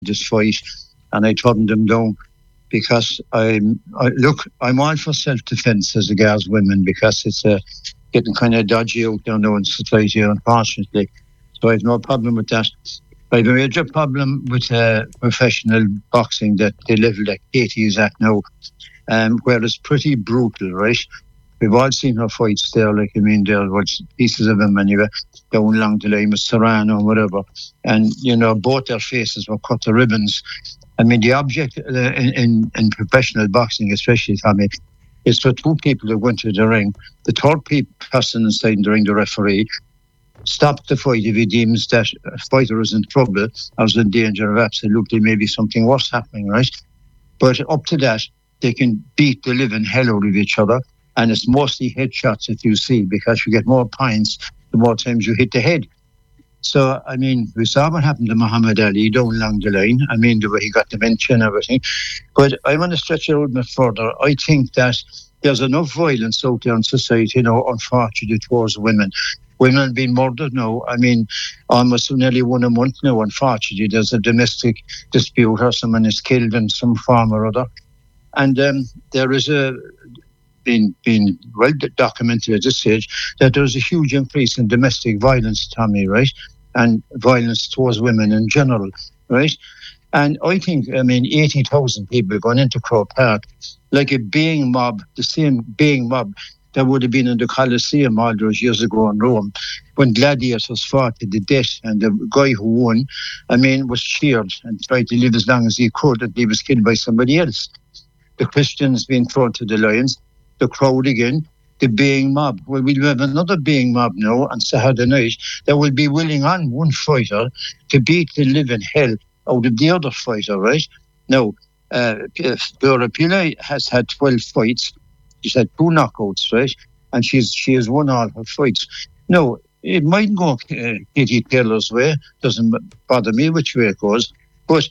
this fight, and I turned them down because I'm all for self-defence as regards women, because it's getting kind of dodgy out there now in society, unfortunately. So I have no problem with that. I have a major problem with professional boxing, that the level that Katie is at now, where it's pretty brutal, right? We've all seen her fights there, there was pieces of them anyway, down along the line with Serrano and whatever. And, both their faces were cut to ribbons. I mean, the object in professional boxing, especially, Tommy, is for two people to go into the ring. The third person inside the ring, the referee, stop the fight if he deems that a fighter is in trouble or is in danger of absolutely maybe something worse happening, right? But up to that, they can beat the living hell out of each other. And it's mostly headshots that you see, because you get more points the more times you hit the head. So, I mean, we saw what happened to Muhammad Ali down along the line. I mean, the way he got dementia and everything. But I want to stretch it out a bit further. I think that there's enough violence out there in society, unfortunately, towards women. Women have been murdered now. I mean, almost nearly 1 a month now, unfortunately. There's a domestic dispute or someone is killed in some form or other. And there is been well documented at this stage that there's a huge increase in domestic violence, Tommy, right? And violence towards women in general, right? And I think, 80,000 people going into Croke Park, like a baying mob, the same baying mob that would have been in the Colosseum all those years ago in Rome, when gladiators fought to the death, and the guy who won, was cheered and tried to live as long as he could, and he was killed by somebody else. The Christians being thrown to the lions, the crowd again, the baying mob. Well, we'll have another baying mob now on Saturday night that will be willing on one fighter to beat the living hell out of the other fighter, right? Now, Laura Pillay has had 12 fights. She's had 2 knockouts, right? And she has won all her fights. Now, it might go Katie Taylor's way. Doesn't bother me which way it goes. But,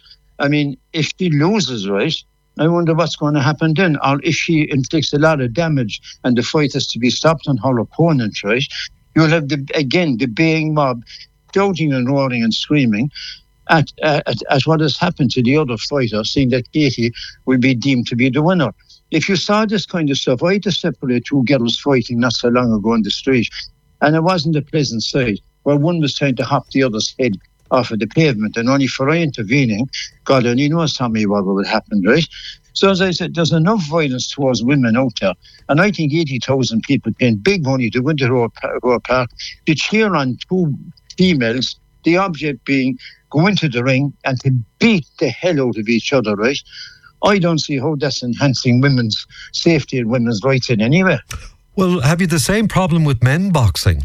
if she loses, right, I wonder what's going to happen then. Or if she inflicts a lot of damage and the fight has to be stopped on her opponent, right? You'll have, the baying mob shouting and roaring and screaming at what has happened to the other fighter, seeing that Katie will be deemed to be the winner. If you saw this kind of stuff, I had to separate 2 girls fighting not so long ago on the street, and it wasn't a pleasant sight, where one was trying to hop the other's head off of the pavement, and only for intervening, God only knows, Tommy, what would happen, right? So as I said, there's enough violence towards women out there, and I think 80,000 people paying big money to go into Roar Park to cheer on 2 females, the object being go into the ring and to beat the hell out of each other, right? I don't see how that's enhancing women's safety and women's rights in any way. Well, have you the same problem with men boxing?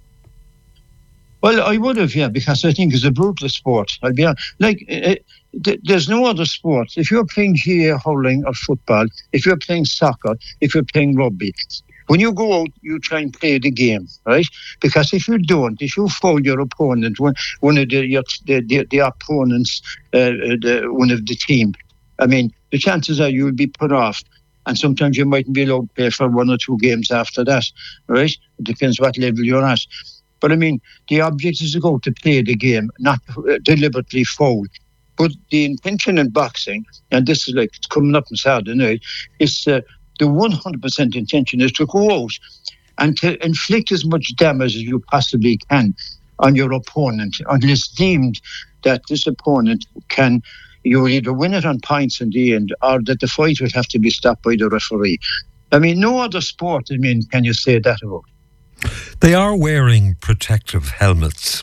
Well, I would have, yeah, because I think it's a brutal sport. I'll be honest. There's no other sport. If you're playing GAA hurling or football, if you're playing soccer, if you're playing rugby, when you go out, you try and play the game, right? Because if you don't, if you foul your opponent, one of the opponents, one of the team, the chances are you'll be put off. And sometimes you mightn't be allowed to play for 1 or 2 games after that, right? It depends what level you're at. But the object is to go to play the game, not deliberately foul. But the intention in boxing, and this is it's coming up on Saturday night, is the 100% intention is to go out and to inflict as much damage as you possibly can on your opponent, until it's deemed that this opponent can, you will either win it on points in the end, or that the fight would have to be stopped by the referee. No other sport, can you say that about? They are wearing protective helmets.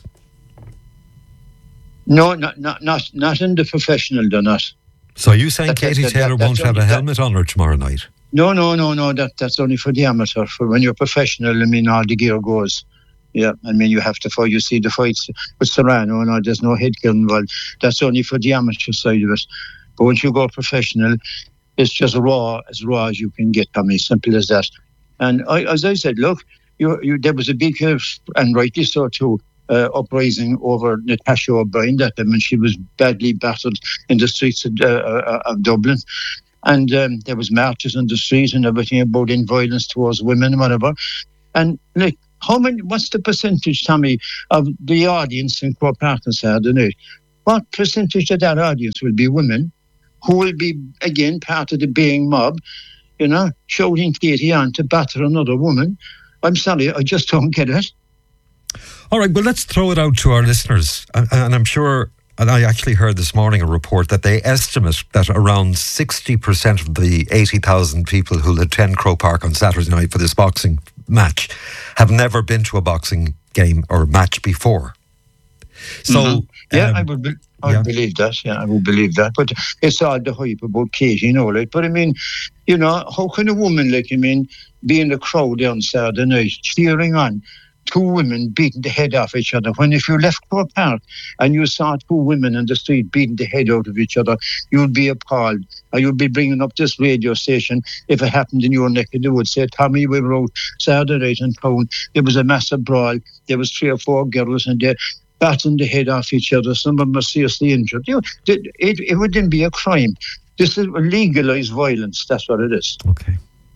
No, not in the professional, they're not. So are you saying Katie Taylor won't have a helmet on her tomorrow night? No, that's only for the amateur. For when you're professional, all the gear goes. Yeah, you have to fight. You see the fights with Serrano and all, there's no headgear involved. That's only for the amateur side of it. But once you go professional, it's just as raw as you can get, simple as that. And as I said, look, there was a big, and rightly so too, uprising over Natasha O'Brien that when she was badly battered in the streets of Dublin. And there was marches on the street and everything about violence towards women and whatever. And what's the percentage, Tommy, of the audience in Croke Park on Saturday night? what percentage of that audience will be women who will be, again, part of the baying mob, shouting Katie on to batter another woman? I'm sorry, I just don't get it. All right, well, let's throw it out to our listeners. And I'm sure, and I actually heard this morning a report that they estimate that around 60% of the 80,000 people who'll attend Croke Park on Saturday night for this boxing match have never been to a boxing game or match before. So, I would believe that. Yeah, I would believe that. But it's all the hype about Katie, But I mean, how can a woman, be in the crowd on Saturday night cheering on two women beating the head off each other, when if you left Croke Park and you saw two women in the street beating the head out of each other, you'd be appalled. Or you'd be bringing up this radio station if it happened in your neck of the woods. Say, Tommy, we were out Saturday night in town. There was a massive brawl. There was 3 or 4 girls and they batting the head off each other. Some of them were seriously injured. It wouldn't be a crime. This is legalised violence. That's what it is. Okay.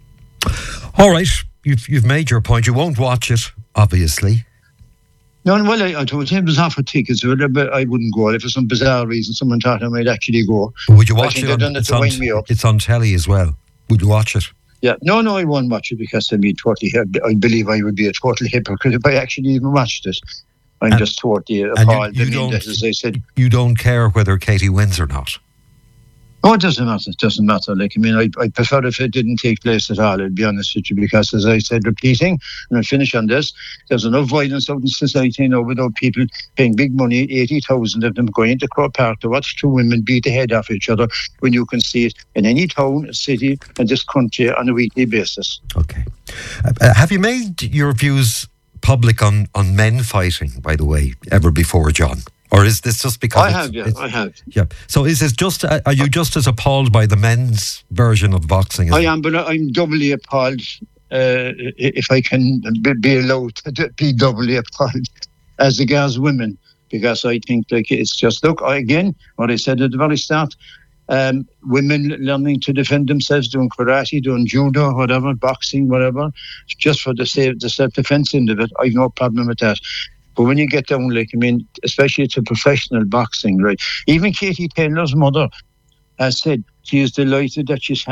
All right. You've made your point. You won't watch it, obviously. No, well, I told him it was offered tickets, but I wouldn't go. If for some bizarre reason someone thought I might actually go. Would you watch it? It's on telly as well. Would you watch it? Yeah. No, I won't watch it because I believe I would be a total hypocrite if I actually even watched it. I'm just totally appalled. As I said, you don't care whether Katie wins or not? Oh, it doesn't matter. It doesn't matter. I prefer if it didn't take place at all, I'll be honest with you, because as I said, repeating, and I'll finish on this, there's enough violence out in society now without people paying big money, 80,000 of them going to Croke Park to watch two women beat the head off each other when you can see it in any town, city, and this country on a weekly basis. Okay. Have you made your views public on men fighting, by the way, ever before, John? Or is this just because I have. Yeah. So is this just, are you just as appalled by the men's version of boxing? I am, but I'm doubly appalled, if I can be allowed to be doubly appalled as regards women, because I think it's just, look, again, what I said at the very start, women learning to defend themselves, doing karate, doing judo, whatever, boxing, whatever, just for the self-defense end of it, I've no problem with that. But when you get down, especially to professional boxing, right? Even Katie Taylor's mother has said she is delighted that she's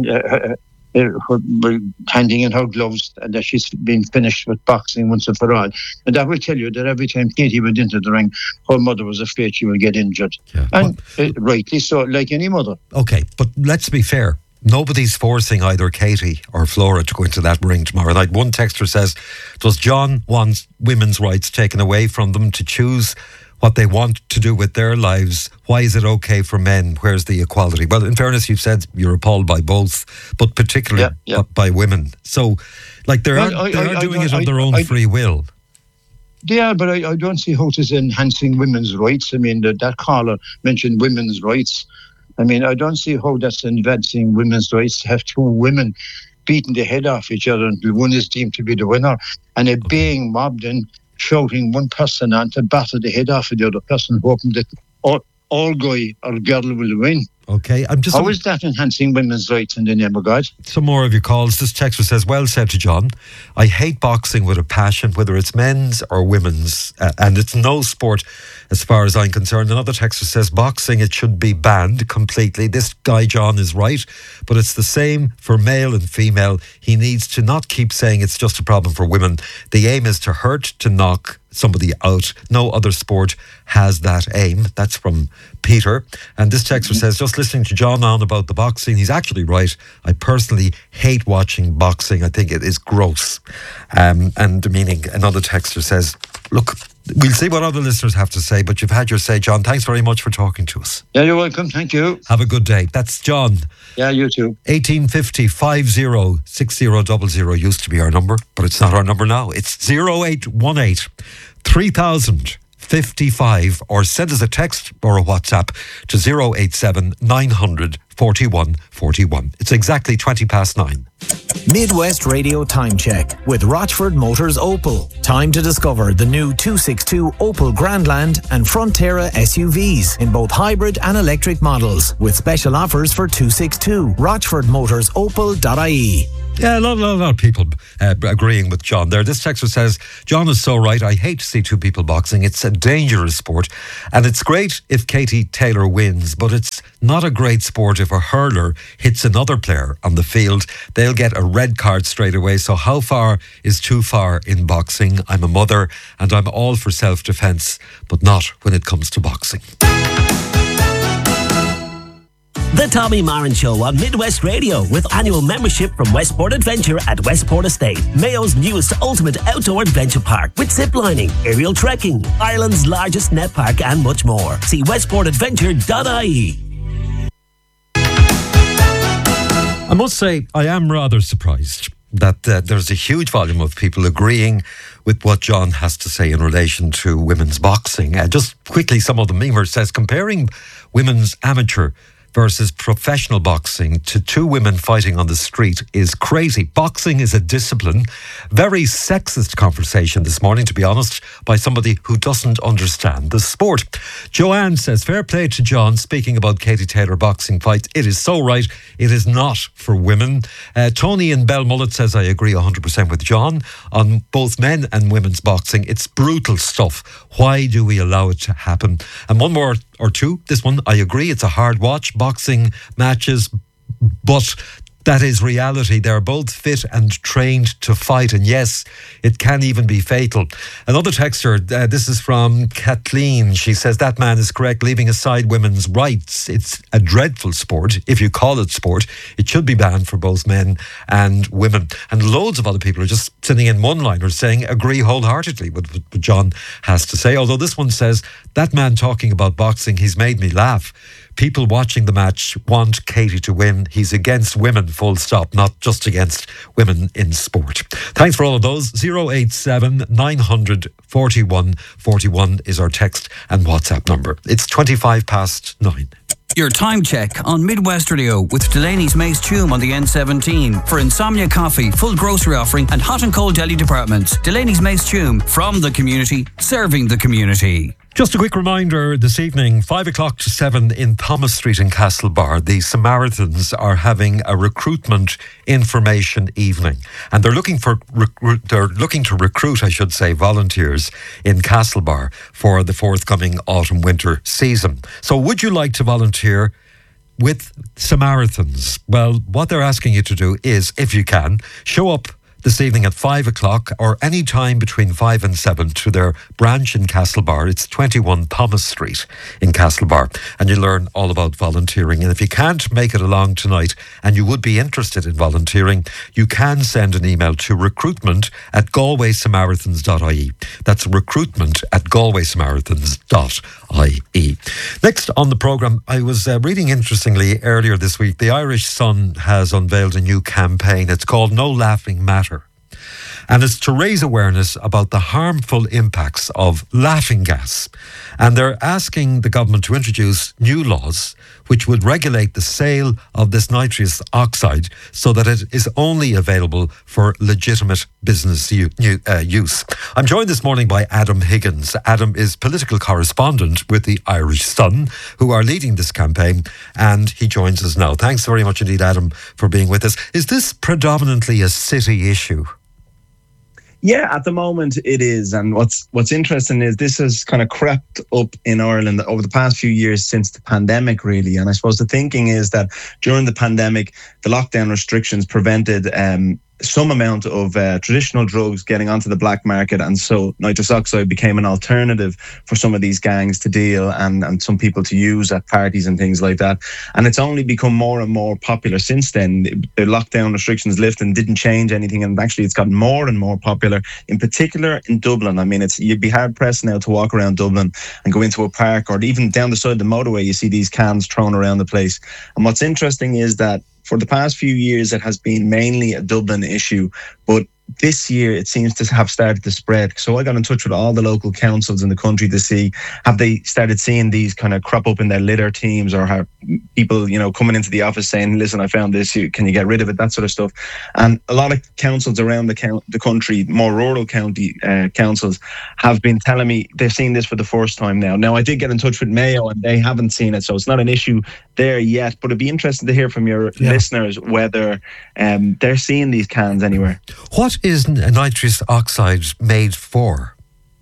handing in her gloves and that she's been finished with boxing once and for all. And I will tell you that every time Katie went into the ring, her mother was afraid she would get injured. Yeah. And rightly so, like any mother. Okay, but let's be fair. Nobody's forcing either Katie or Flora to go into that ring tomorrow night. One texter says, does John want women's rights taken away from them to choose what they want to do with their lives? Why is it okay for men? Where's the equality? Well, in fairness, you've said you're appalled by both, but particularly by women. So, they're doing it of their own free will. Yeah, but I don't see how it is enhancing women's rights. I mean, that caller mentioned women's rights. I mean, I don't see how that's advancing women's rights to have two women beating the head off each other until one is deemed to be the winner, and it being mobbed and shouting one person on to batter the head off of the other person, hoping that all guy or girl will win. Okay, how is that enhancing women's rights in the name of God? Some more of your calls. This texter says, well said to John. I hate boxing with a passion, whether it's men's or women's, and it's no sport as far as I'm concerned. Another texter says, boxing, it should be banned completely. This guy, John, is right, but it's the same for male and female. He needs to not keep saying it's just a problem for women. The aim is to hurt, to knock somebody out. No other sport has that aim. That's from Peter. And this texter says, just listening to John on about the boxing, he's actually right. I personally hate watching boxing. I think it is gross. And meaning another texter says, look, we'll see what other listeners have to say, but you've had your say, John. Thanks very much for talking to us. Yeah, you're welcome. Thank you. Have a good day. That's John. Yeah, you too. 1850 50 6000 used to be our number, but it's not our number now. It's 0818 3000 55, or send us a text or a WhatsApp to 087 900 41 41. It's exactly 9:20. Midwest Radio Time Check with Rochford Motors Opel. Time to discover the new 262 Opel Grandland and Frontera SUVs in both hybrid and electric models, with special offers for 262. RochfordMotorsOpel.ie. Yeah, a lot of people agreeing with John there. This texter says, John is so right. I hate to see two people boxing. It's a dangerous sport. And it's great if Katie Taylor wins, but it's not a great sport if a hurler hits another player on the field. They'll get a red card straight away. So how far is too far in boxing? I'm a mother and I'm all for self-defence, but not when it comes to boxing. The Tommy Marin Show on Midwest Radio, with annual membership from Westport Adventure at Westport Estate, Mayo's newest ultimate outdoor adventure park with ziplining, aerial trekking, Ireland's largest net park and much more. See westportadventure.ie. I must say, I am rather surprised that there's a huge volume of people agreeing with what John has to say in relation to women's boxing. Just quickly, some of the memers says, comparing women's amateur versus professional boxing to two women fighting on the street is crazy. Boxing is a discipline. Very sexist conversation this morning, to be honest, by somebody who doesn't understand the sport. Joanne says, fair play to John speaking about Katie Taylor boxing fights. It is so right. It is not for women. Tony in Belmullet says, I agree 100% with John on both men and women's boxing. It's brutal stuff. Why do we allow it to happen? And one more or two. This one, I agree, it's a hard watch, boxing matches, but that is reality. They're both fit and trained to fight, and yes, it can even be fatal. Another texter, this is from Kathleen. She says, that man is correct, leaving aside women's rights. It's a dreadful sport. If you call it sport, it should be banned for both men and women. And loads of other people are just sitting in one-liners saying, agree wholeheartedly with what John has to say. Although this one says, that man talking about boxing, he's made me laugh. People watching the match want Katie to win. He's against women, full stop, not just against women in sport. Thanks for all of those. 087 900 41 41 is our text and WhatsApp number. It's 9:25. Your time check on Midwest Radio with Delaney's Mace Tume on the N17 for Insomnia Coffee, full grocery offering and hot and cold deli departments. Delaney's Mace Tume, from the community, serving the community. Just a quick reminder this evening, 5 o'clock to 7 in Thomas Street in Castlebar, the Samaritans are having a recruitment information evening, and they're looking to recruit, I should say, volunteers in Castlebar for the forthcoming autumn-winter season. So would you like to volunteer with Samaritans? Well, what they're asking you to do is, if you can, show up this evening at 5 o'clock or any time between 5 and 7 to their branch in Castlebar. It's 21 Thomas Street in Castlebar, and you learn all about volunteering. And if you can't make it along tonight and you would be interested in volunteering, you can send an email to recruitment@galwaysamaritans.ie. That's recruitment@galwaysamaritans.ie. Next on the programme, I was reading interestingly earlier this week, the Irish Sun has unveiled a new campaign. It's called No Laughing Matter. And it's to raise awareness about the harmful impacts of laughing gas. And they're asking the government to introduce new laws which would regulate the sale of this nitrous oxide so that it is only available for legitimate business use. I'm joined this morning by Adam Higgins. Adam is political correspondent with the Irish Sun, who are leading this campaign, and he joins us now. Thanks very much indeed, Adam, for being with us. Is this predominantly a city issue? Yeah, at the moment it is. And what's interesting is this has kind of crept up in Ireland over the past few years since the pandemic, really. And I suppose the thinking is that during the pandemic, the lockdown restrictions prevented some amount of traditional drugs getting onto the black market, and so nitrous oxide became an alternative for some of these gangs to deal and some people to use at parties and things like that. And it's only become more and more popular since then. The lockdown restrictions lifted and didn't change anything, and actually it's gotten more and more popular, in particular in Dublin. I mean, you'd be hard pressed now to walk around Dublin and go into a park, or even down the side of the motorway you see these cans thrown around the place. And what's interesting is that for the past few years, it has been mainly a Dublin issue, but this year it seems to have started to spread. So I got in touch with all the local councils in the country to see, have they started seeing these kind of crop up in their litter teams, or have people, coming into the office saying, listen, I found this, can you get rid of it, that sort of stuff. And a lot of councils around the country, more rural county councils, have been telling me they're seeing this for the first time now. Now, I did get in touch with Mayo and they haven't seen it, so it's not an issue there yet, but it'd be interesting to hear from your listeners whether they're seeing these cans anywhere. What is nitrous oxide made for?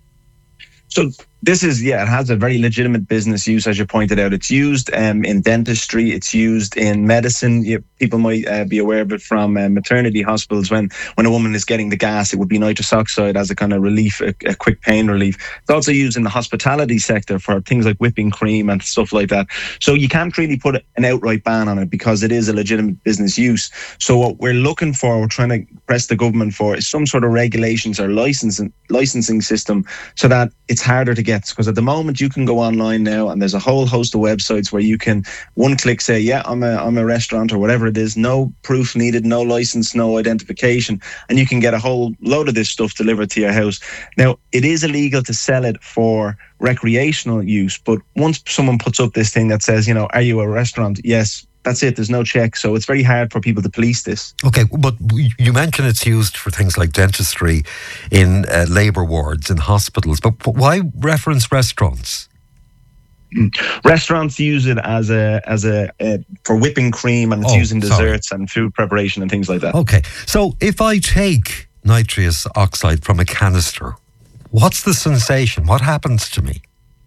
So this is, it has a very legitimate business use, as you pointed out. It's used in dentistry. It's used in medicine. People might be aware of it from maternity hospitals. When a woman is getting the gas, it would be nitrous oxide as a kind of relief, a quick pain relief. It's also used in the hospitality sector for things like whipping cream and stuff like that. So you can't really put an outright ban on it because it is a legitimate business use. So what we're looking for, we're trying to press the government for, is some sort of regulations or licensing system so that it's harder to get. Because at the moment you can go online now and there's a whole host of websites where you can one click say, I'm a restaurant or whatever it is, no proof needed, no license, no identification, and you can get a whole load of this stuff delivered to your house. Now, it is illegal to sell it for recreational use, but once someone puts up this thing that says, are you a restaurant? Yes. That's it. There's no check. So it's very hard for people to police this. Okay, but you mentioned it's used for things like dentistry, in labour wards, in hospitals. But why reference restaurants? Restaurants use it as for whipping cream, and it's used in desserts and food preparation and things like that. Okay, so if I take nitrous oxide from a canister, what's the sensation? What happens to me?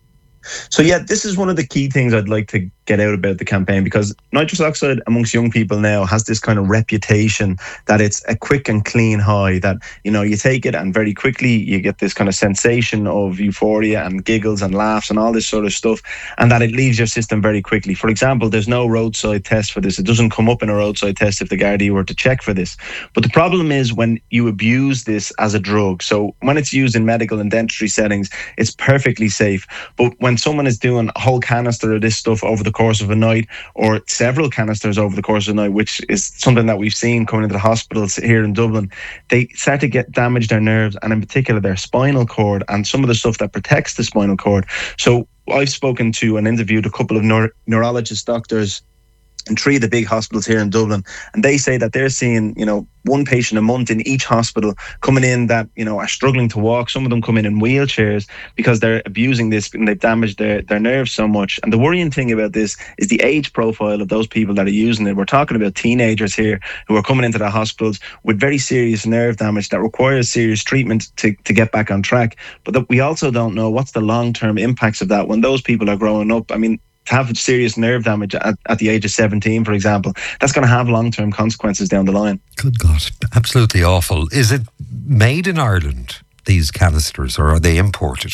So this is one of the key things I'd like to get out about the campaign, because nitrous oxide amongst young people now has this kind of reputation that it's a quick and clean high, that you take it and very quickly you get this kind of sensation of euphoria and giggles and laughs and all this sort of stuff, and that it leaves your system very quickly. For example, there's no roadside test for this. It doesn't come up in a roadside test if the Gardaí were to check for this. But the problem is when you abuse this as a drug. So when it's used in medical and dentistry settings, it's perfectly safe. But when someone is doing a whole canister of this stuff over the course of a night, or several canisters over the course of a night, which is something that we've seen coming into the hospitals here in Dublin, they start to damage their nerves, and in particular their spinal cord and some of the stuff that protects the spinal cord. So I've spoken to and interviewed a couple of neurologist doctors in 3 of the big hospitals here in Dublin, and they say that they're seeing, one patient a month in each hospital coming in that, are struggling to walk. Some of them come in wheelchairs because they're abusing this and they've damaged their nerves so much. And the worrying thing about this is the age profile of those people that are using it. We're talking about teenagers here who are coming into the hospitals with very serious nerve damage that requires serious treatment to get back on track. But we also don't know what's the long-term impacts of that when those people are growing up. I mean, to have serious nerve damage at the age of 17, for example, that's going to have long-term consequences down the line. Good God, absolutely awful. Is it made in Ireland, these canisters, or are they imported?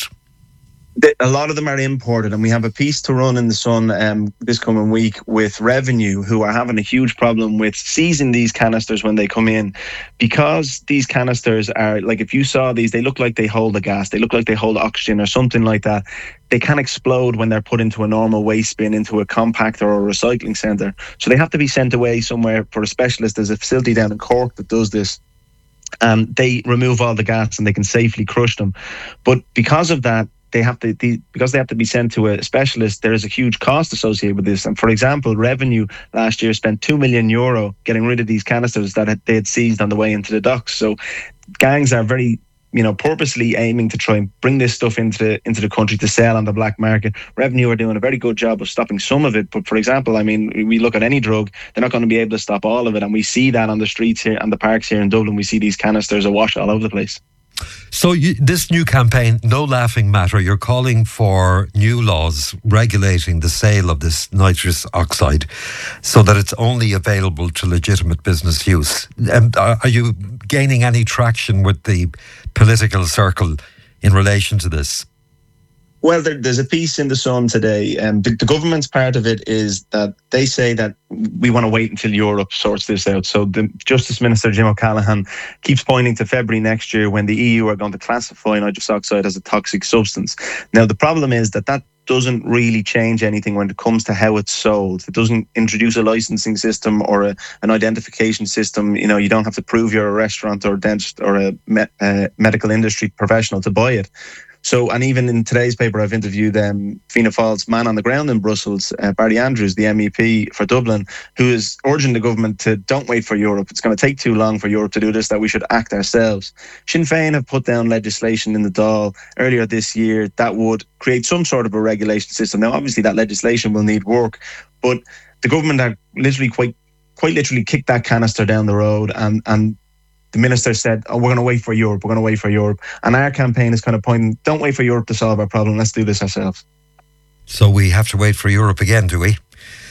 A lot of them are imported, and we have a piece to run in the Sun this coming week with Revenue, who are having a huge problem with seizing these canisters when they come in, because these canisters are, like, if you saw these, they look like they hold a gas, they look like they hold oxygen or something like that. They can explode when they're put into a normal waste bin, into a compactor or a recycling centre. So they have to be sent away somewhere for a specialist. There's a facility down in Cork that does this. They remove all the gas and they can safely crush them. But because of that, because they have to be sent to a specialist, there is a huge cost associated with this. And for example, Revenue last year spent €2 million getting rid of these canisters that they had seized on the way into the docks. So gangs are very, purposely aiming to try and bring this stuff into the country to sell on the black market. Revenue are doing a very good job of stopping some of it. But for example, we look at any drug, they're not going to be able to stop all of it. And we see that on the streets here and the parks here in Dublin. We see these canisters awash all over the place. So this new campaign, No Laughing Matter, you're calling for new laws regulating the sale of this nitrous oxide so that it's only available to legitimate business use. Are you gaining any traction with the political circle in relation to this? Well, there's a piece in the Sun today, and the government's part of it is that they say that we want to wait until Europe sorts this out. So the Justice Minister, Jim O'Callaghan, keeps pointing to February next year when the EU are going to classify nitrous oxide as a toxic substance. Now, the problem is that doesn't really change anything when it comes to how it's sold. It doesn't introduce a licensing system or an identification system. You know, you don't have to prove you're a restaurant or a dentist or a medical industry professional to buy it. So, and even in today's paper, I've interviewed Fianna Fáil's man on the ground in Brussels, Barry Andrews, the MEP for Dublin, who is urging the government to don't wait for Europe. It's going to take too long for Europe to do this, that we should act ourselves. Sinn Féin have put down legislation in the Dáil earlier this year that would create some sort of a regulation system. Now, obviously, that legislation will need work, but the government have literally quite literally kicked that canister down the road, and the minister said, we're going to wait for Europe. We're going to wait for Europe. And our campaign is kind of pointing, don't wait for Europe to solve our problem. Let's do this ourselves. So we have to wait for Europe again, do we?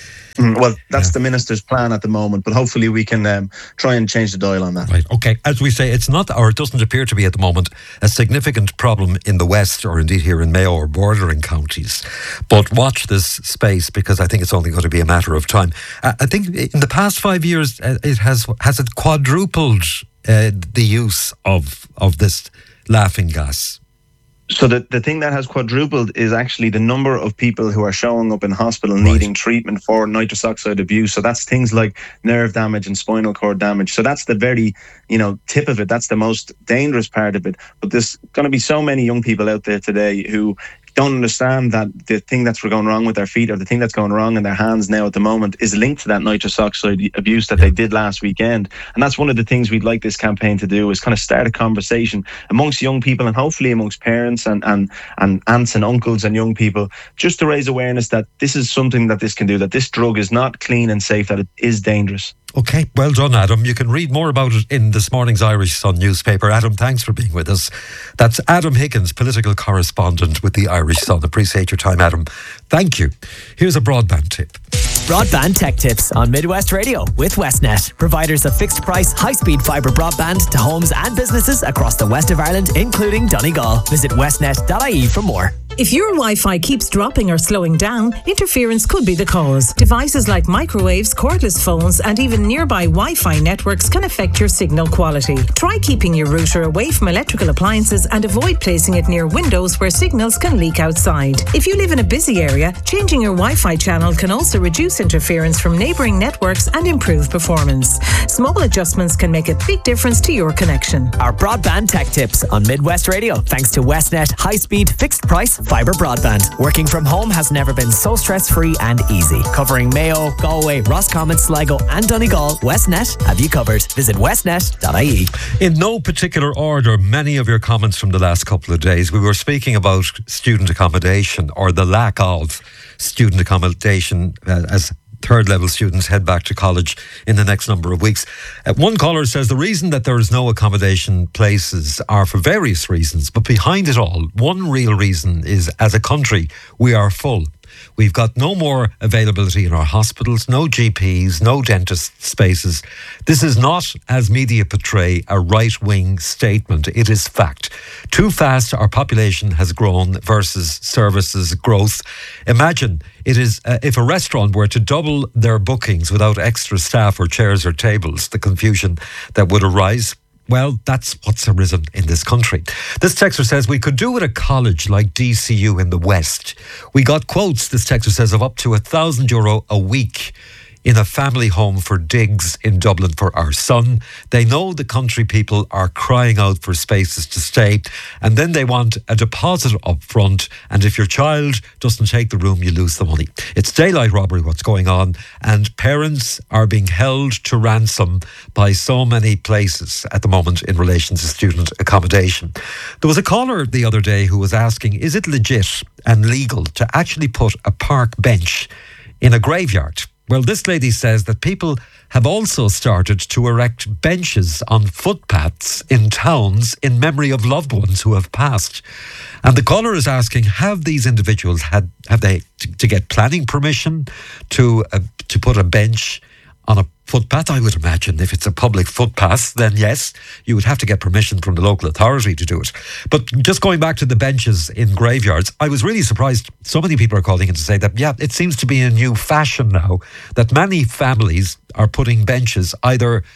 Well, that's the minister's plan at the moment, but hopefully we can try and change the dial on that. Right, okay. As we say, it's not, or it doesn't appear to be at the moment, a significant problem in the West, or indeed here in Mayo or bordering counties. But watch this space, because I think it's only going to be a matter of time. I think in the past 5 years, it has it quadrupled the use of this laughing gas. So the thing that has quadrupled is actually the number of people who are showing up in hospital needing treatment for nitrous oxide abuse. So that's things like nerve damage and spinal cord damage. So that's the very, tip of it. That's the most dangerous part of it. But there's going to be so many young people out there today who don't understand that the thing that's going wrong with their feet, or the thing that's going wrong in their hands now at the moment, is linked to that nitrous oxide abuse that they did last weekend. And that's one of the things we'd like this campaign to do, is kind of start a conversation amongst young people, and hopefully amongst parents and aunts and uncles and young people, just to raise awareness that this is something that this can do, that this drug is not clean and safe, that it is dangerous. Okay, well done, Adam. You can read more about it in this morning's Irish Sun newspaper. Adam, thanks for being with us. That's Adam Higgins, political correspondent with the Irish Sun. Appreciate your time, Adam. Thank you. Here's a broadband tip. Broadband tech tips on Midwest Radio with Westnet, providers of fixed price, high-speed fibre broadband to homes and businesses across the west of Ireland, including Donegal. Visit westnet.ie for more. If your Wi-Fi keeps dropping or slowing down, interference could be the cause. Devices like microwaves, cordless phones, and even nearby Wi-Fi networks can affect your signal quality. Try keeping your router away from electrical appliances and avoid placing it near windows where signals can leak outside. If you live in a busy area, changing your Wi-Fi channel can also reduce interference from neighbouring networks and improve performance. Small adjustments can make a big difference to your connection. Our broadband tech tips on Midwest Radio, thanks to Westnet high-speed, fixed-price fibre broadband. Working from home has never been so stress-free and easy. Covering Mayo, Galway, Roscommon, Sligo and Donegal, Westnet have you covered. Visit westnet.ie. In no particular order, many of your comments from the last couple of days, we were speaking about student accommodation, or the lack of student accommodation as third level students head back to college in the next number of weeks. One caller says the reason that there is no accommodation places are for various reasons, but behind it all, one real reason is, as a country, we are full. We've got no more availability in our hospitals, no GPs, no dentist spaces. This is not, as media portray, a right-wing statement. It is fact. Too fast our population has grown versus services growth. Imagine it is if a restaurant were to double their bookings without extra staff or chairs or tables, the confusion that would arise. Well, that's what's arisen in this country. This texter says we could do with a college like DCU in the West. We got quotes, this texter says, of up to €1,000 a week in a family home for digs in Dublin for our son. They know the country people are crying out for spaces to stay, and then they want a deposit up front, and if your child doesn't take the room, you lose the money. It's daylight robbery what's going on, and parents are being held to ransom by so many places at the moment in relation to student accommodation. There was a caller the other day who was asking, is it legit and legal to actually put a park bench in a graveyard? Well, this lady says that people have also started to erect benches on footpaths in towns in memory of loved ones who have passed. And the caller is asking, have these individuals have they to get planning permission to put a bench on a footpath? I would imagine if it's a public footpath, then yes, you would have to get permission from the local authority to do it. But just going back to the benches in graveyards, I was really surprised so many people are calling in to say that, yeah, it seems to be a new fashion now that many families are putting benches either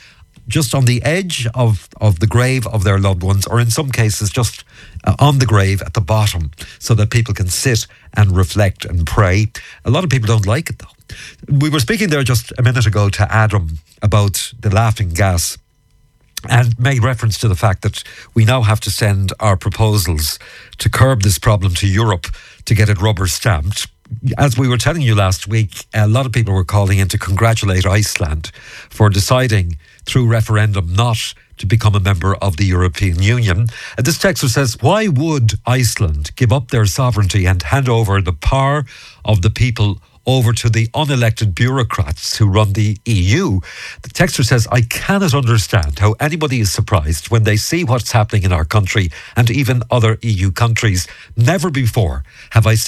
just on the edge of the grave of their loved ones, or in some cases just on the grave at the bottom, so that people can sit and reflect and pray. A lot of people don't like it, though. We were speaking there just a minute ago to Adam about the laughing gas, and made reference to the fact that we now have to send our proposals to curb this problem to Europe to get it rubber stamped. As we were telling you last week, a lot of people were calling in to congratulate Iceland for deciding through referendum not to become a member of the European Union. This texter says, why would Iceland give up their sovereignty and hand over the power of the people over to the unelected bureaucrats who run the EU? The texter says, I cannot understand how anybody is surprised when they see what's happening in our country and even other EU countries. Never before have I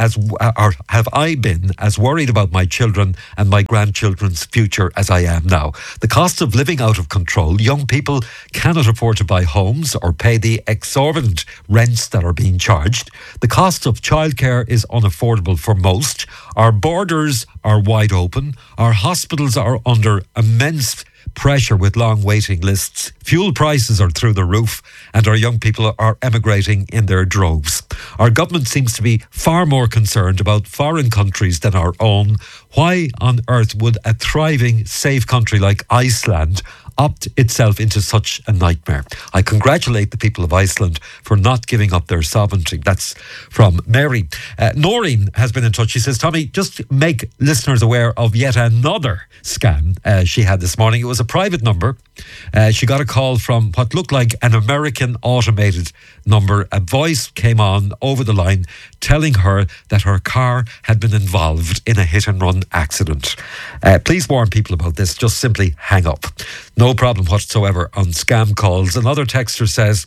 been as worried about my children and my grandchildren's future as I am now. The cost of living out of control. Young people cannot afford to buy homes or pay the exorbitant rents that are being charged. The cost of childcare is unaffordable for most. Our borders are wide open. Our hospitals are under immense pressure with long waiting lists. Fuel prices are through the roof, and our young people are emigrating in their droves. Our government seems to be far more concerned about foreign countries than our own. Why on earth would a thriving, safe country like Iceland opt itself into such a nightmare? I congratulate the people of Iceland for not giving up their sovereignty. That's from Mary. Noreen has been in touch. She says, Tommy, just make listeners aware of yet another scam she had this morning. It was a private number. She got a call from what looked like an American automated number. A voice came on over the line telling her that her car had been involved in a hit and run accident. Please warn people about this. Just simply hang up. No problem whatsoever on scam calls. Another texter says,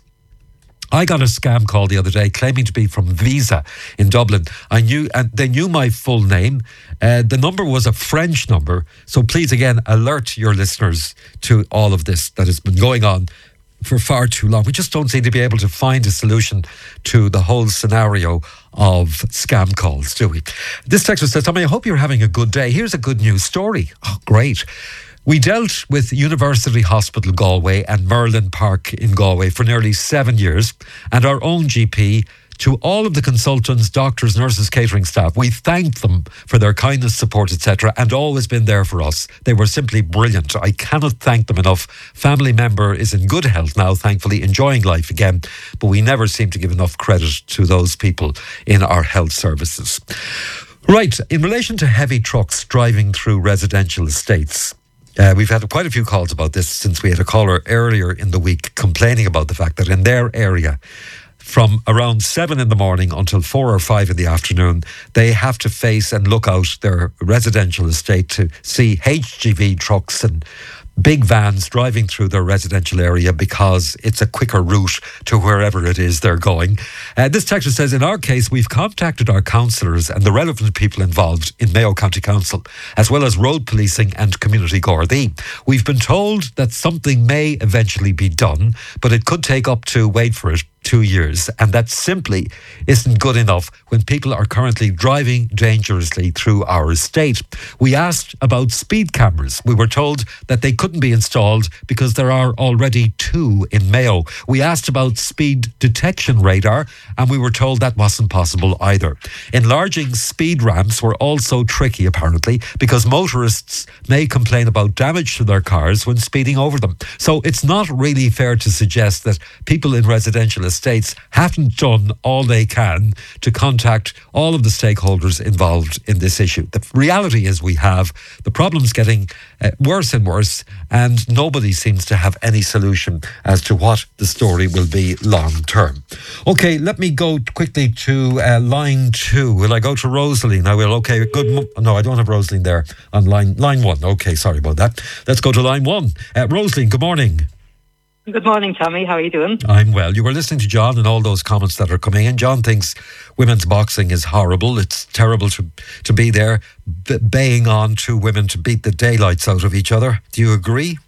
I got a scam call the other day claiming to be from Visa in Dublin. They knew my full name. The number was a French number. So please again alert your listeners to all of this that has been going on for far too long. We just don't seem to be able to find a solution to the whole scenario of scam calls, do we? This texter says, Tommy, I hope you're having a good day. Here's a good news story. Oh, great. We dealt with University Hospital Galway and Merlin Park in Galway for nearly 7 years, and our own GP. To all of the consultants, doctors, nurses, catering staff, we thank them for their kindness, support, etc., and always been there for us. They were simply brilliant. I cannot thank them enough. Family member is in good health now, thankfully, enjoying life again, but we never seem to give enough credit to those people in our health services. Right, in relation to heavy trucks driving through residential estates, we've had quite a few calls about this since we had a caller earlier in the week complaining about the fact that in their area, from around 7 in the morning until 4 or 5 in the afternoon, they have to face and look out their residential estate to see HGV trucks and big vans driving through their residential area because it's a quicker route to wherever it is they're going. This texter says, in our case, we've contacted our councillors and the relevant people involved in Mayo County Council, as well as road policing and community Gardaí. We've been told that something may eventually be done, but it could take up to, wait for it, 2 years, and that simply isn't good enough when people are currently driving dangerously through our estate. We asked about speed cameras. We were told that they couldn't be installed because there are already 2 in Mayo. We asked about speed detection radar, and we were told that wasn't possible either. Enlarging speed ramps were also tricky, apparently, because motorists may complain about damage to their cars when speeding over them. So it's not really fair to suggest that people in residential estates haven't done all they can to contact all of the stakeholders involved in this issue. The reality is we have the problems getting worse and worse, and nobody seems to have any solution as to what the story will be long term. Okay, let me go quickly to line 2. Will I go to Rosaline? I will. Okay, good. No, I don't have Rosaline there on line 1. Okay, sorry about that. Let's go to line 1. Rosaline, good morning. Good morning, Tommy. How are you doing? I'm well. You were listening to John and all those comments that are coming in. John thinks women's boxing is horrible. It's terrible to be there baying on 2 women to beat the daylights out of each other. Do you agree?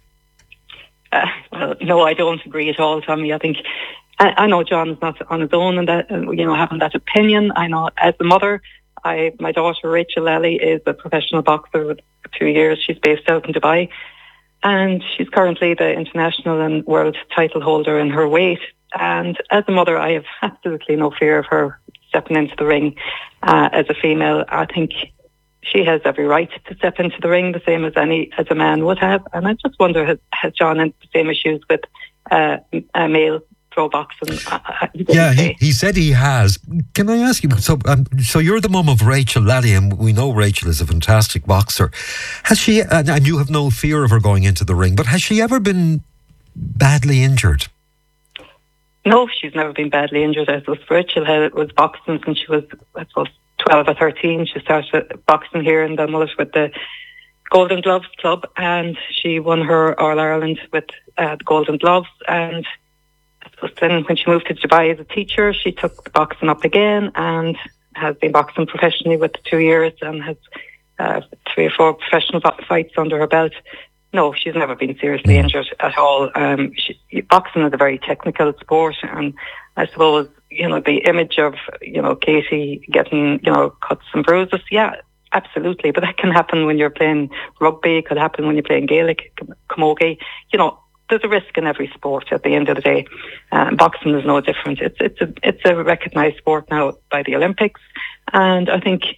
Well, no, I don't agree at all, Tommy. I think I know John's not on his own and that having that opinion. I know as a mother, my daughter Rachel Lally is a professional boxer for 2 years. She's based out in Dubai. and she's currently the international and world title holder in her weight. And as a mother, I have absolutely no fear of her stepping into the ring as a female. I think she has every right to step into the ring, the same as a man would have. And I just wonder, has John had the same issues with a male pro boxing? He said he has. Can I ask you? So you're the mum of Rachel Lally, and we know Rachel is a fantastic boxer. Has she? And you have no fear of her going into the ring, but has she ever been badly injured? No, she's never been badly injured. As Rachel was boxing since she was, I suppose, 12 or 13. She started boxing here in Dunmullet with the Golden Gloves Club, and she won her All-Ireland with the Golden Gloves. And I suppose then when she moved to Dubai as a teacher, she took the boxing up again and has been boxing professionally with 2 years and has 3 or 4 professional fights under her belt. No, she's never been seriously injured at all. Boxing is a very technical sport, and I suppose, the image of, Katie getting, cuts and bruises, yeah, absolutely. But that can happen when you're playing rugby, it could happen when you're playing Gaelic, camogie. There's a risk in every sport at the end of the day. Boxing is no different. It's a recognised sport now by the Olympics. And I think,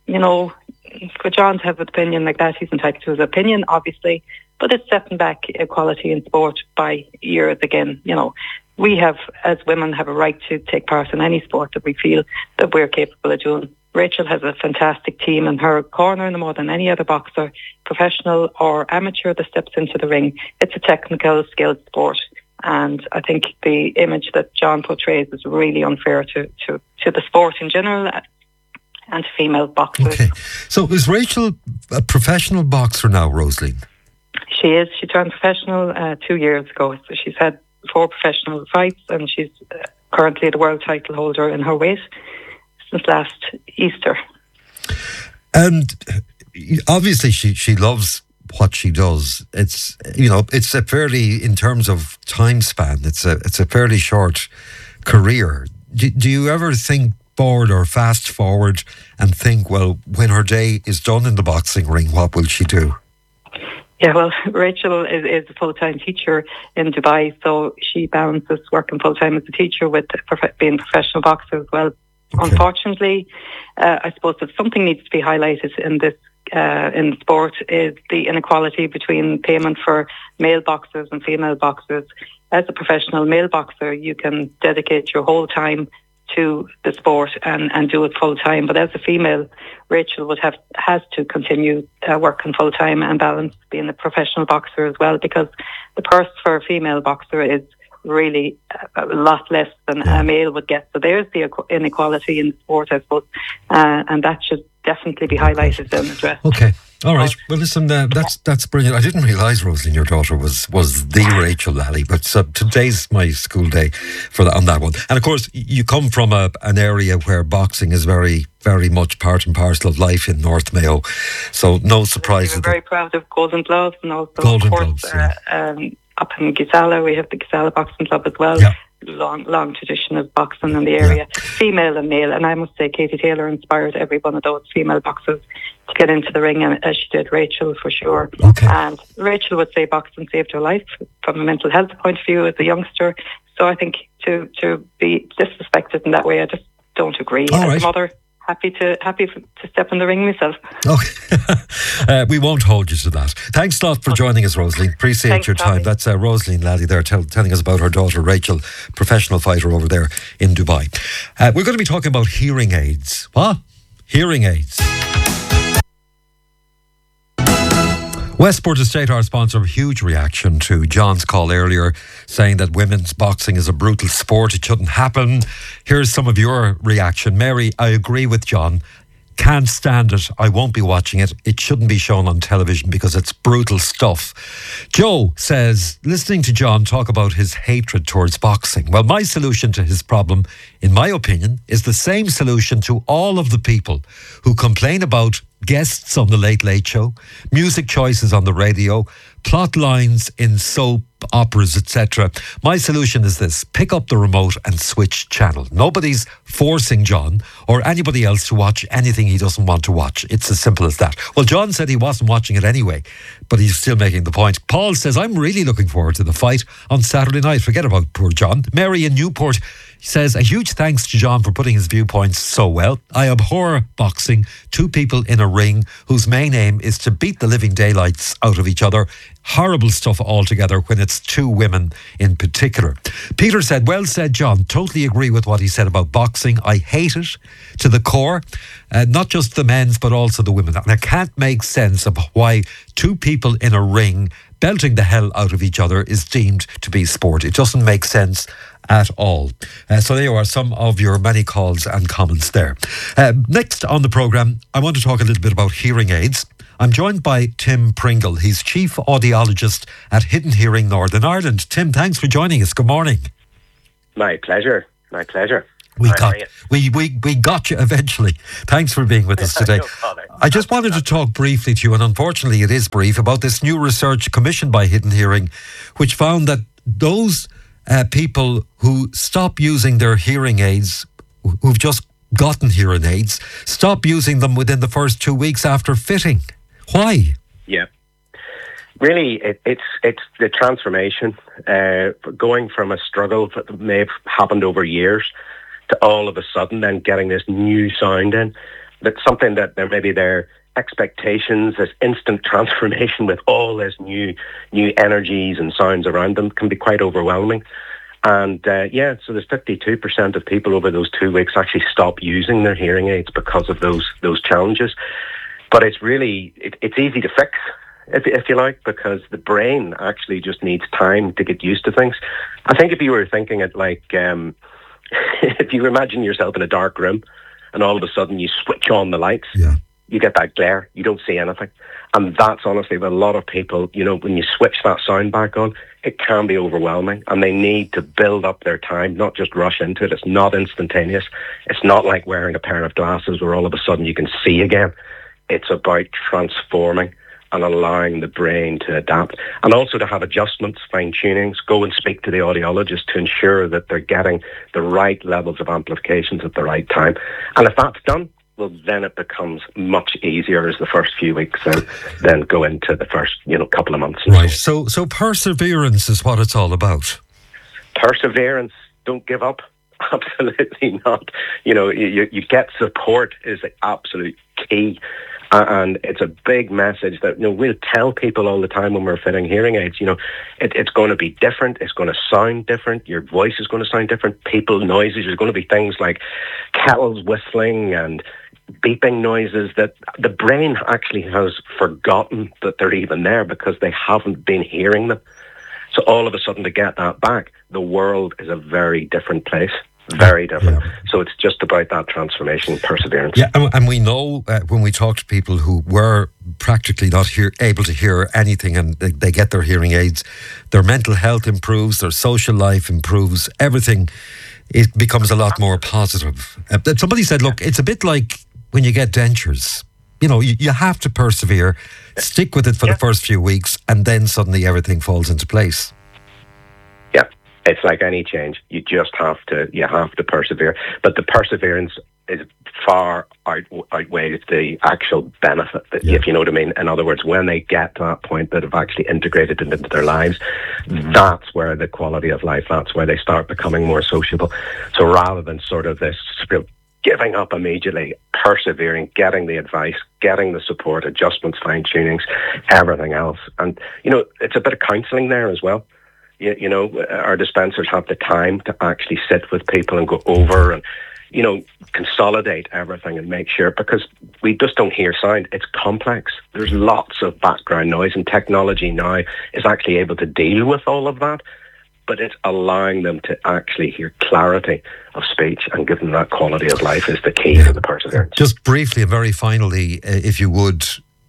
for John to have an opinion like that, he's entitled to his opinion, obviously, but it's stepping back equality in sport by years again. We have, as women, have a right to take part in any sport that we feel that we're capable of doing. Rachel has a fantastic team in her corner, no more than any other boxer, professional or amateur, that steps into the ring. It's a technical, skilled sport. And I think the image that John portrays is really unfair to the sport in general and female boxers. Okay. So is Rachel a professional boxer now, Rosaleen? She is. She turned professional 2 years ago. So she's had 4 professional fights, and she's currently the world title holder in her weight since last Easter. And obviously she loves what she does. It's it's a fairly, in terms of time span, it's a fairly short career. Do you ever think forward or fast forward and think, well, when her day is done in the boxing ring, what will she do? Yeah, well, Rachel is a full-time teacher in Dubai, so she balances working full-time as a teacher with being a professional boxer as well. Okay. Unfortunately, I suppose that something needs to be highlighted in this in sport is the inequality between payment for male boxers and female boxers. As a professional male boxer, you can dedicate your whole time to the sport and do it full time. But as a female, Rachel has to continue working full time and balance being a professional boxer as well, because the purse for a female boxer is really a lot less than a male would get. So there's the inequality in sport, I suppose, and that should definitely be highlighted and addressed. Okay. All right. Well, listen, that's brilliant. I didn't realise, Rosaleen, your daughter was the Rachel Lally, but today's my school day on that one. And of course, you come from an area where boxing is very, very much part and parcel of life in North Mayo. So no surprise. We're very proud of Golden Gloves, and also, Golden Gloves, up in Gisela, we have the Gisela Boxing Club as well. Yeah. Long tradition of boxing in the area, female and male. And I must say, Katie Taylor inspired every one of those female boxers to get into the ring, as she did Rachel, for sure. Okay. And Rachel would say boxing saved her life from a mental health point of view as a youngster. So I think to be disrespected in that way, I just don't agree. As a mother, happy to step in the ring myself. Okay. We won't hold you to that. Thanks a lot for joining us, Rosaleen. Appreciate your time. Tommy. That's Rosaleen Lally there telling us about her daughter Rachel, professional fighter over there in Dubai. We're going to be talking about hearing aids. What? Hearing aids. Westport Estate, our sponsor, huge reaction to John's call earlier, saying that women's boxing is a brutal sport. It shouldn't happen. Here's some of your reaction. Mary, I agree with John. Can't stand it. I won't be watching it. It shouldn't be shown on television because it's brutal stuff. Joe says, listening to John talk about his hatred towards boxing. Well, my solution to his problem, in my opinion, is the same solution to all of the people who complain about guests on the Late Late Show, music choices on the radio, plot lines in soap operas, etc. My solution is this: pick up the remote and switch channel. Nobody's forcing John or anybody else to watch anything he doesn't want to watch. It's as simple as that. Well, John said he wasn't watching it anyway. but he's still making the point. Paul says, I'm really looking forward to the fight on Saturday night. Forget about poor John. Mary in Newport says, a huge thanks to John for putting his viewpoints so well. I abhor boxing, two people in a ring whose main aim is to beat the living daylights out of each other. Horrible stuff altogether when it's two women in particular. Peter said, well said, John. Totally agree with what he said about boxing. I hate it to the core. Not just the men's, but also the women. And I can't make sense of why two people in a ring belting the hell out of each other is deemed to be sport. It doesn't make sense at all. So there are some of your many calls and comments there. Next on the programme, I want to talk a little bit about hearing aids. I'm joined by Tim Pringle. He's Chief Audiologist at Hidden Hearing Northern Ireland. Tim, thanks for joining us. Good morning. My pleasure. My pleasure. We got you eventually. Thanks for being with us today. I just wanted to talk briefly to you, and unfortunately it is brief, about this new research commissioned by Hidden Hearing, which found that those people who stop using their hearing aids, who've just gotten hearing aids, stop using them within the first 2 weeks after fitting. Why? Yeah. Really, it's the transformation, going from a struggle that may have happened over years to all of a sudden then getting this new sound in. That's something that maybe their expectations, this instant transformation with all this new energies and sounds around them can be quite overwhelming. And so there's 52% of people over those 2 weeks actually stop using their hearing aids because of those challenges. But it's really, it's easy to fix, if you like, because the brain actually just needs time to get used to things. I think if you were thinking it like, if you imagine yourself in a dark room and all of a sudden you switch on the lights, you get that glare, you don't see anything. And that's honestly with a lot of people, when you switch that sound back on, it can be overwhelming, and they need to build up their time, not just rush into it. It's not instantaneous. It's not like wearing a pair of glasses where all of a sudden you can see again. It's about transforming and allowing the brain to adapt, and also to have adjustments, fine-tunings. Go and speak to the audiologist to ensure that they're getting the right levels of amplifications at the right time. And if that's done, well, then it becomes much easier as the first few weeks and then go into the first, couple of months. Right. So perseverance is what it's all about. Perseverance. Don't give up. Absolutely not. You get support is the absolute key. And it's a big message that we'll tell people all the time when we're fitting hearing aids. It's going to be different. It's going to sound different. Your voice is going to sound different. People noises. There's going to be things like kettles whistling and beeping noises that the brain actually has forgotten that they're even there because they haven't been hearing them. So all of a sudden to get that back, the world is a very different place. Very different. Yeah. So it's just about that transformation, perseverance. Yeah, and we know when we talk to people who were practically not able to hear anything and they get their hearing aids, their mental health improves, their social life improves, everything, it becomes a lot more positive. Somebody said, look, it's a bit like when you get dentures. You have to persevere, stick with it for the first few weeks, and then suddenly everything falls into place. Yeah. It's like any change. You just have to persevere. But the perseverance is far outweighs the actual benefit, if you know what I mean. In other words, when they get to that point that have actually integrated it into their lives, that's where the quality of life, that's where they start becoming more sociable. So rather than sort of this giving up immediately, persevering, getting the advice, getting the support, adjustments, fine-tunings, everything else. And, it's a bit of counselling there as well. Our dispensers have the time to actually sit with people and go over and, consolidate everything and make sure, because we just don't hear sound. It's complex. There's lots of background noise, and technology now is actually able to deal with all of that, but it's allowing them to actually hear clarity of speech and give them that quality of life is the key to the perseverance. Just briefly and very finally, if you would,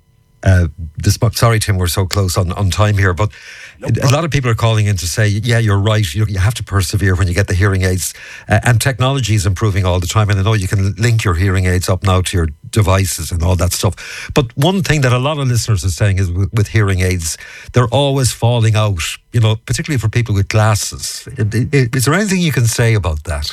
sorry, Tim, we're so close on time here, but a lot of people are calling in to say, yeah, you're right, you have to persevere when you get the hearing aids, and technology is improving all the time, and I know you can link your hearing aids up now to your devices and all that stuff, but one thing that a lot of listeners are saying is with hearing aids, they're always falling out, particularly for people with glasses. Is there anything you can say about that?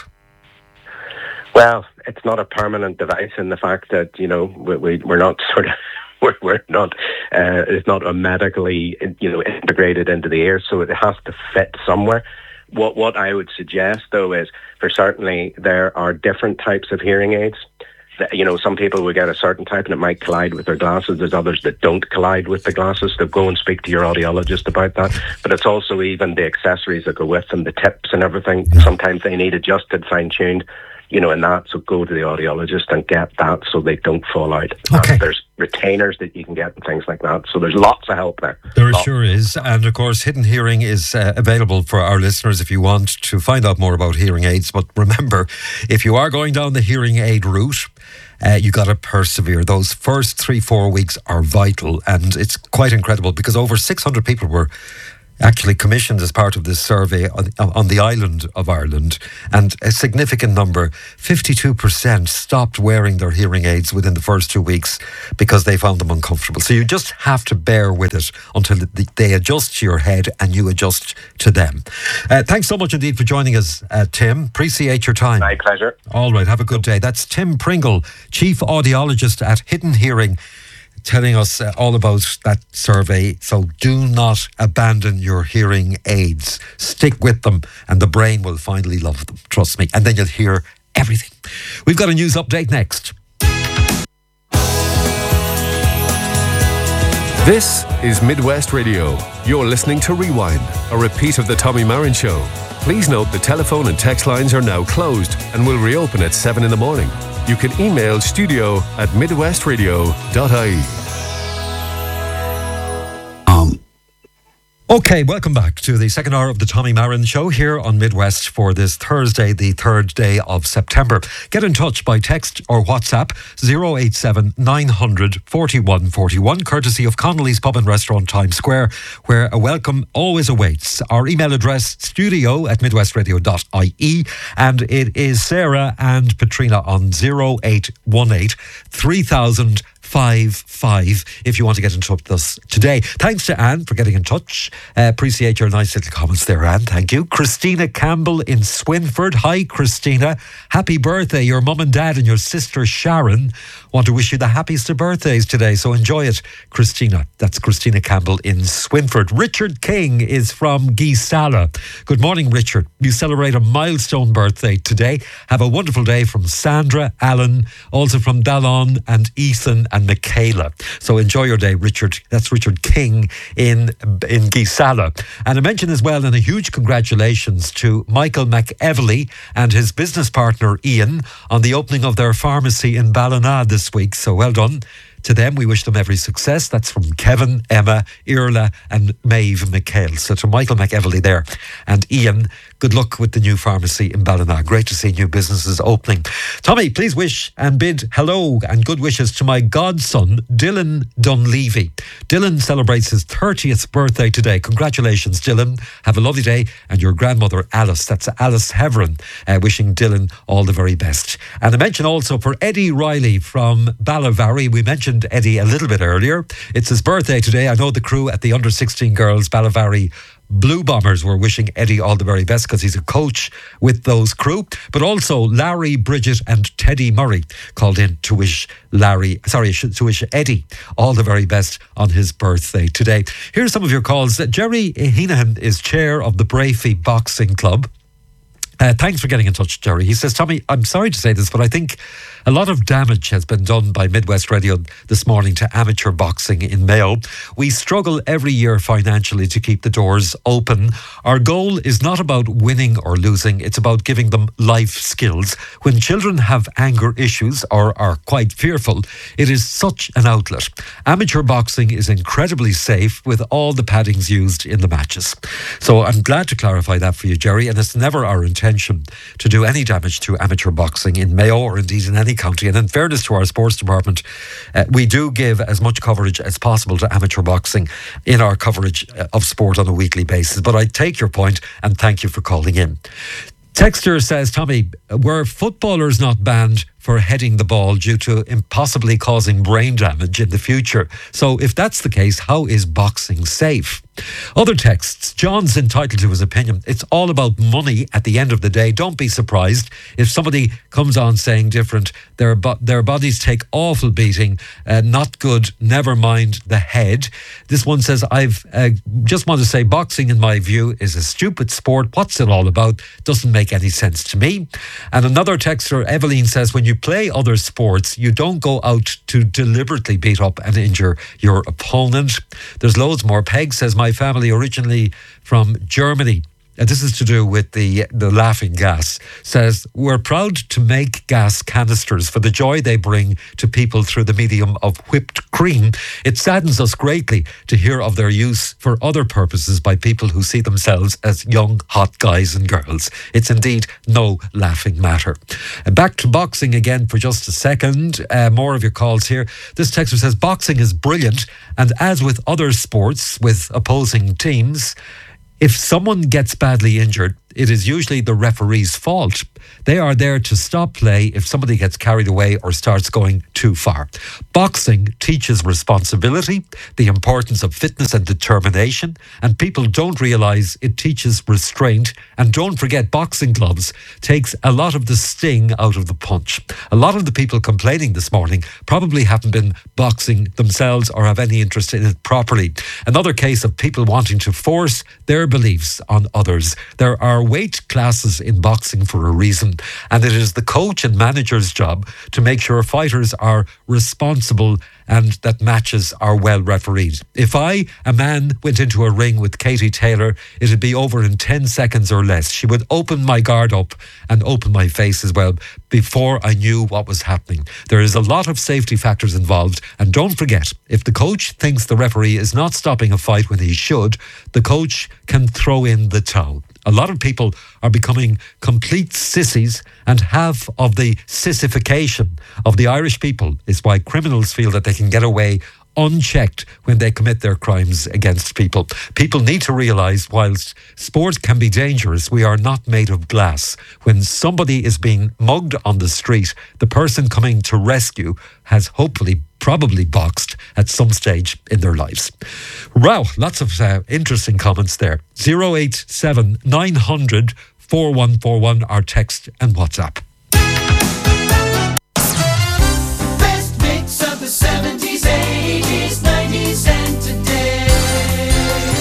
Well, it's not a permanent device in the fact that, we're not sort of we're not. It's not medically, integrated into the ear, so it has to fit somewhere. What I would suggest, though, is certainly there are different types of hearing aids. Some people will get a certain type and it might collide with their glasses. There's others that don't collide with the glasses. So go and speak to your audiologist about that. But it's also even the accessories that go with them, the tips and everything. Sometimes they need adjusted, fine-tuned, and that. So go to the audiologist and get that so they don't fall out. Okay. And there's retainers that you can get and things like that. So there's lots of help there. There sure is. And of course, Hidden Hearing is available for our listeners if you want to find out more about hearing aids. But remember, if you are going down the hearing aid route, you got to persevere. Those first 3-4 weeks are vital, and it's quite incredible because over 600 people were actually commissioned as part of this survey on the island of Ireland, and a significant number, 52%, stopped wearing their hearing aids within the first 2 weeks because they found them uncomfortable. So you just have to bear with it until they adjust to your head and you adjust to them. Thanks so much indeed for joining us, Tim. Appreciate your time. My pleasure. All right, have a good day. That's Tim Pringle, Chief Audiologist at Hidden Hearing, telling us all about that survey. So do not abandon your hearing aids. Stick with them and the brain will finally love them. Trust me. And then you'll hear everything. We've got a news update next. This is Midwest Radio. You're listening to Rewind, a repeat of the Tommy Marin Show. Please note the telephone and text lines are now closed and will reopen at 7 in the morning. You can email studio@midwestradio.ie. Okay, welcome back to the second hour of the Tommy Marin Show here on Midwest for this Thursday, the 3rd day of September. Get in touch by text or WhatsApp 087 900 41 41, courtesy of Connolly's Pub and Restaurant, Times Square, where a welcome always awaits. Our email address, studio@midwestradio.ie, and it is Sarah and Patrina on 0818 3000 55 if you want to get in touch with us today. Thanks to Anne for getting in touch. Appreciate your nice little comments there, Anne. Thank you. Christina Campbell in Swinford. Hi, Christina. Happy birthday. Your mum and dad and your sister Sharon want to wish you the happiest of birthdays today, so enjoy it, Christina. That's Christina Campbell in Swinford. Richard King is from Geesala. Good morning, Richard. You celebrate a milestone birthday today. Have a wonderful day from Sandra, Alan, also from Dallon and Ethan and Michaela. So enjoy your day, Richard. That's Richard King in Geesala. And I mention as well, and a huge congratulations to Michael McEvely and his business partner Ian on the opening of their pharmacy in Ballina this week. So well done to them. We wish them every success. That's from Kevin, Emma, Irla and Maeve McHale. So to Michael McEvely there and Ian, good luck with the new pharmacy in Ballina. Great to see new businesses opening. Tommy, please wish and bid hello and good wishes to my godson, Dylan Dunleavy. Dylan celebrates his 30th birthday today. Congratulations, Dylan. Have a lovely day. And your grandmother, Alice, that's Alice Heverin, wishing Dylan all the very best. And I mention also for Eddie Riley from Ballavary. We mentioned Eddie a little bit earlier. It's his birthday today. I know the crew at the under-16 girls Ballavary Blue Bombers were wishing Eddie all the very best because he's a coach with those crew. But also Larry, Bridget and Teddy Murray called in to wish Eddie all the very best on his birthday today. Here's some of your calls. Jerry Heenahan is chair of the Brafey Boxing Club. Thanks for getting in touch, Jerry. He says, Tommy, I'm sorry to say this, but I think a lot of damage has been done by Midwest Radio this morning to amateur boxing in Mayo. We struggle every year financially to keep the doors open. Our goal is not about winning or losing. It's about giving them life skills. When children have anger issues or are quite fearful, it is such an outlet. Amateur boxing is incredibly safe with all the paddings used in the matches. So I'm glad to clarify that for you, Jerry, and it's never our intention to do any damage to amateur boxing in Mayo or indeed in any county. And in fairness to our sports department, we do give as much coverage as possible to amateur boxing in our coverage of sport on a weekly basis. But I take your point and thank you for calling in. Texter says, Tommy, were footballers not banned for heading the ball due to impossibly causing brain damage in the future. So if that's the case, how is boxing safe? Other texts. John's entitled to his opinion. It's all about money at the end of the day. Don't be surprised if somebody comes on saying different. Their bodies take awful beating. Not good. Never mind the head. This one says, I've just want to say boxing, in my view, is a stupid sport. What's it all about? Doesn't make any sense to me. And another texter, Eveline, says, when you play other sports, you don't go out to deliberately beat up and injure your opponent. There's loads more. Peg says, my family originally from Germany. This is to do with the laughing gas. Says, we're proud to make gas canisters for the joy they bring to people through the medium of whipped cream. It saddens us greatly to hear of their use for other purposes by people who see themselves as young, hot guys and girls. It's indeed no laughing matter. Back to boxing again for just a second. More of your calls here. This texter says, boxing is brilliant, and as with other sports with opposing teams, if someone gets badly injured, it is usually the referee's fault. They are there to stop play if somebody gets carried away or starts going too far. Boxing teaches responsibility, the importance of fitness and determination, and people don't realise it teaches restraint. And don't forget, boxing gloves takes a lot of the sting out of the punch. A lot of the people complaining this morning probably haven't been boxing themselves or have any interest in it properly. Another case of people wanting to force their beliefs on others. There are weight classes in boxing for a reason, and it is the coach and manager's job to make sure fighters are responsible and that matches are well refereed. If I, a man, went into a ring with Katie Taylor, it'd be over in 10 seconds or less. She would open my guard up and open my face as well before I knew what was happening. There is a lot of safety factors involved, and don't forget, if the coach thinks the referee is not stopping a fight when he should, the coach can throw in the towel. A lot of people are becoming complete sissies, and half of the sissification of the Irish people is why criminals feel that they can get away unchecked when they commit their crimes against people. People need to realise, whilst sport can be dangerous, we are not made of glass. When somebody is being mugged on the street, the person coming to rescue has hopefully probably boxed at some stage in their lives. Wow, lots of interesting comments there. 087 900 4141, our text and WhatsApp. Best mix of the 70s, 80s, 90s and today.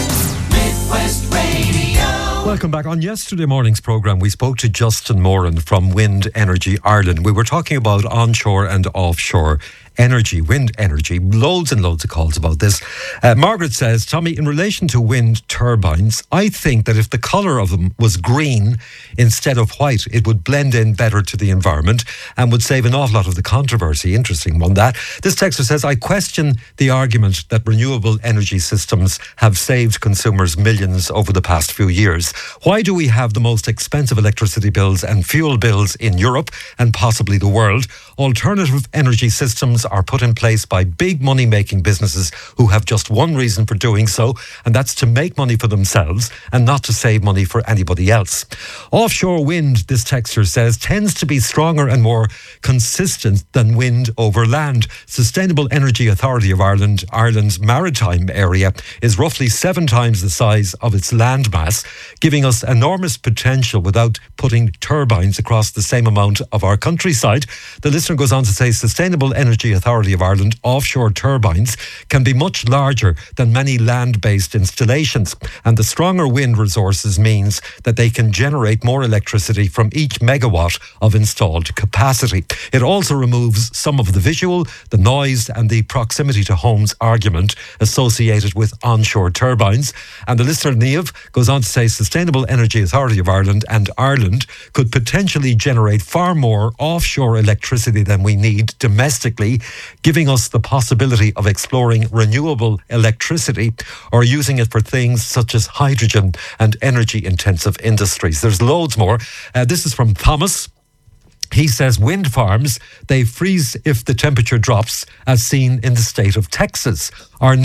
Midwest Radio. Welcome back. On yesterday morning's programme, we spoke to Justin Moran from Wind Energy Ireland. We were talking about onshore and offshore energy, wind energy. Loads and loads of calls about this. Margaret says, Tommy, in relation to wind turbines, I think that if the colour of them was green instead of white, it would blend in better to the environment and would save an awful lot of the controversy. Interesting one, that. This texter says, I question the argument that renewable energy systems have saved consumers millions over the past few years. Why do we have the most expensive electricity bills and fuel bills in Europe and possibly the world? Alternative energy systems are put in place by big money-making businesses who have just one reason for doing so, and that's to make money for themselves and not to save money for anybody else. Offshore wind, this texter says, tends to be stronger and more consistent than wind over land. Sustainable Energy Authority of Ireland, Ireland's maritime area, is roughly 7 times the size of its land mass, giving us enormous potential without putting turbines across the same amount of our countryside. The listener goes on to say, Sustainable Energy Authority of Ireland offshore turbines can be much larger than many land-based installations, and the stronger wind resources means that they can generate more electricity from each megawatt of installed capacity. It also removes some of the visual, the noise and the proximity to homes argument associated with onshore turbines. And the listener, Niamh, goes on to say Sustainable Energy Authority of Ireland and Ireland could potentially generate far more offshore electricity than we need domestically, giving us the possibility of exploring renewable electricity or using it for things such as hydrogen and energy-intensive industries. There's loads more. This is from Thomas. He says wind farms, they freeze if the temperature drops, as seen in the state of Texas. Our need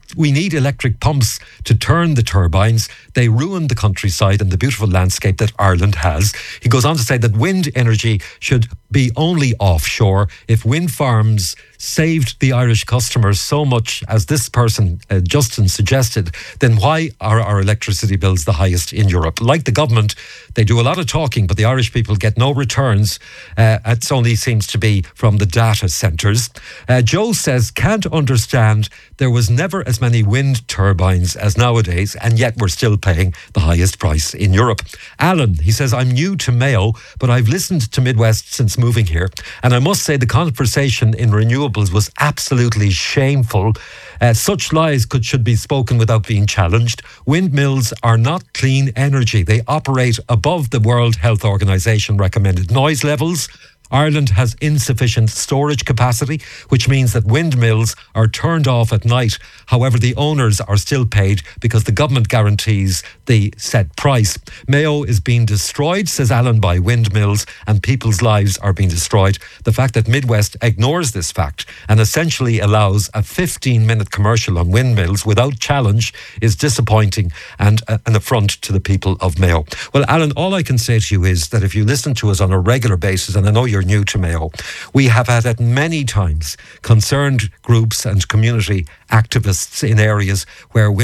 We need electric pumps to turn the turbines. They ruin the countryside and the beautiful landscape that Ireland has. He goes on to say that wind energy should be only offshore. If wind farms saved the Irish customers so much as this person, Justin, suggested, then why are our electricity bills the highest in Europe? Like the government, they do a lot of talking, but the Irish people get no returns. It only seems to be from the data centres. Joe says, can't understand there was never as many wind turbines as nowadays, and yet we're still paying the highest price in Europe. Alan, he says, I'm new to Mayo, but I've listened to Midwest since moving here, and I must say the conversation in renewables was absolutely shameful. Such lies should be spoken without being challenged. Windmills are not clean energy. They operate above the World Health Organization recommended noise levels. Ireland has insufficient storage capacity, which means that windmills are turned off at night. However, the owners are still paid because the government guarantees the set price. Mayo is being destroyed, says Alan, by windmills, and people's lives are being destroyed. The fact that Midwest ignores this fact and essentially allows a 15-minute commercial on windmills without challenge is disappointing and an affront to the people of Mayo. Well, Alan, all I can say to you is that if you listen to us on a regular basis, and I know you're new to Mayo, we have had at many times concerned groups and community activists in areas where